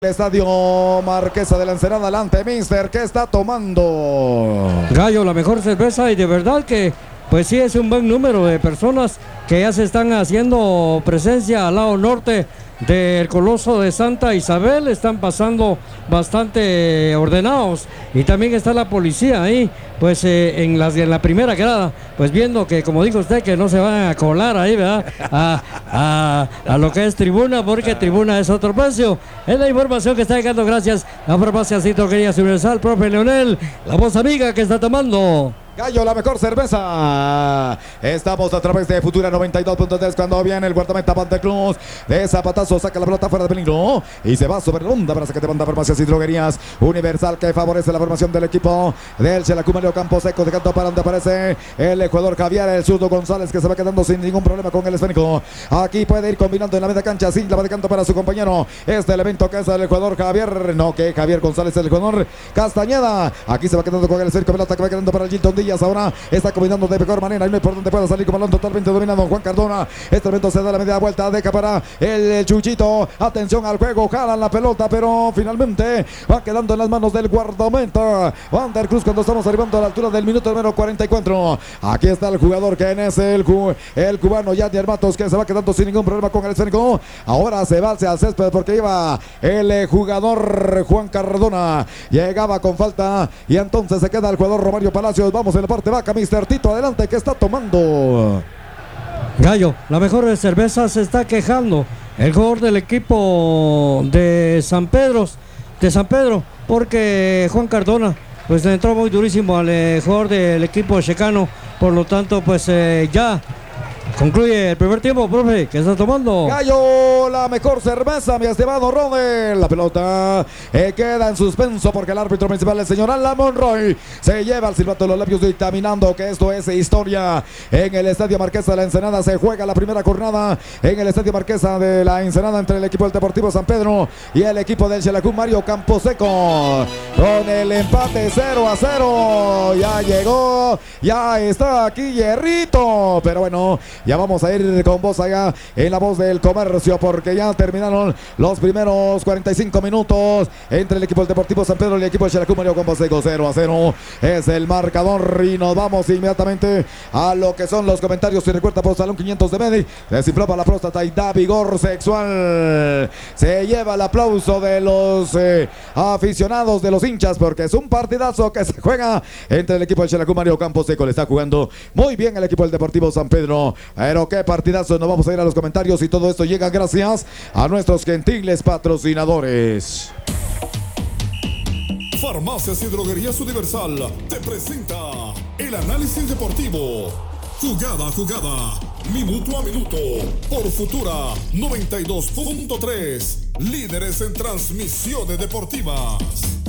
El estadio Marquesa de la Ensenada, adelante, mister, ¿qué está tomando? Gallo, la mejor cerveza, y de verdad que pues sí es un buen número de personas que ya se están haciendo presencia al lado norte del Coloso de Santa Isabel. Están pasando bastante ordenados y también está la policía ahí, pues en la primera grada, pues viendo que, como dijo usted, que no se van a colar ahí, ¿verdad? A lo que es tribuna, porque tribuna es otro precio. Es la información que está llegando gracias a Farmacia Droguerías Universal, profe Leonel, la voz amiga que está tomando. Gallo, la mejor cerveza. Estamos a través de Futura 92.3 cuando viene el guardameta Pantecluz. De zapatazo saca la pelota fuera de peligro y se va sobre la onda para sacar de banda. Farmacias y Droguerías Universal, que favorece la formación del equipo del Xelajú Mario Camposeco. Dejando para donde aparece el jugador Javier, el zurdo González, que se va quedando sin ningún problema con el esférico. Aquí puede ir combinando en la media cancha. Sin la va dejando para su compañero. Este elemento que es el jugador Javier. No, que Javier González, el jugador Castañeda. Aquí se va quedando con el esférico. Pelota que va quedando para el Gilton Díaz. Ahora está combinando de mejor manera. Y no hay por donde pueda salir con balón totalmente dominado Juan Cardona. Este momento se da la media vuelta. Deja para el Chuchito. Atención al juego. Jalan la pelota, pero finalmente va quedando en las manos del guardameta Wander Cruz cuando estamos arribando a la altura del minuto número 44. Aquí está el jugador que es el cubano Yadier Matos, que se va quedando sin ningún problema con el esférico. Ahora se va hacia el césped porque iba el jugador Juan Cardona. Llegaba con falta y entonces se queda el jugador Romario Palacios. Vamos en la parte baja, mister Tito, adelante, que está tomando. Gallo, la mejor cerveza se está quejando el jugador del equipo de San Pedro, porque Juan Cardona pues le entró muy durísimo al jugador del equipo checano. Por lo tanto, pues ya concluye el primer tiempo, profe, que está tomando. Gallo, la mejor cerveza, mi estimado Rodel. La pelota queda en suspenso porque el árbitro principal, el señor Alan Monroy, se lleva el silbato de los labios dictaminando que esto es historia. En el Estadio Marquesa de la Ensenada se juega la primera jornada en el Estadio Marquesa de la Ensenada entre el equipo del Deportivo San Pedro y el equipo del Xelajú Mario Camposeco. Con el empate 0-0. Ya llegó, ya está aquí Hierrito. Pero bueno, ya vamos a ir con voz allá en la voz del comercio porque ya terminaron los primeros 45 minutos entre el equipo del Deportivo San Pedro y el equipo de Xelajú Mario Camposeco. 0-0 es el marcador y nos vamos inmediatamente a lo que son los comentarios. Y recuerda, por Salón 500 de Medi, desinflama la próstata y da vigor sexual. Se lleva el aplauso de los aficionados, de los hinchas, porque es un partidazo que se juega entre el equipo del Xelajú Mario Camposeco. Le está jugando muy bien el equipo del Deportivo San Pedro. Pero qué partidazo. Nos vamos a ir a los comentarios y todo esto llega gracias a nuestros gentiles patrocinadores. Farmacias y Droguerías Universal te presenta el análisis deportivo. Jugada a jugada, minuto a minuto, por Futura 92.3, líderes en transmisiones deportivas.